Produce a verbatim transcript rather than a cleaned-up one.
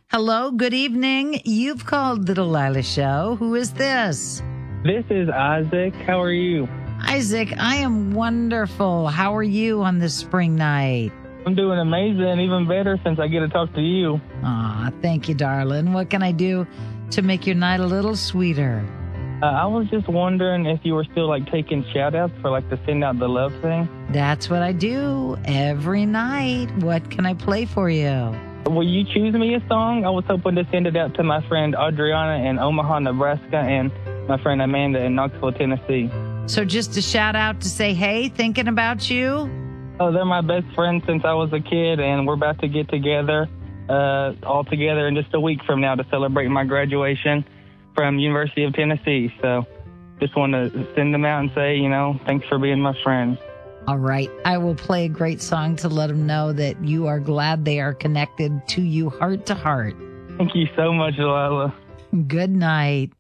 Hello, good evening. You've called the Delilah Show. Who is this? This is Isaac. How are you? Isaac, I am wonderful. How are you on this spring night? I'm doing amazing, even better since I get to talk to you. Aw, thank you, darling. What can I do to make your night a little sweeter? Uh, I was just wondering if you were still like taking shout outs for like the send out the love thing. That's what I do every night. What can I play for you? Will you choose me a song? I was hoping to send it out to my friend Adriana in Omaha, Nebraska, and my friend Amanda in Knoxville, Tennessee. So just a shout out to say, hey, thinking about you? Oh, they're my best friends since I was a kid, and we're about to get together uh, all together in just a week from now to celebrate my graduation from University of Tennessee. So just want to send them out and say, you know, thanks for being my friend. All right. I will play a great song to let them know that you are glad they are connected to you heart to heart. Thank you so much, Delilah. Good night.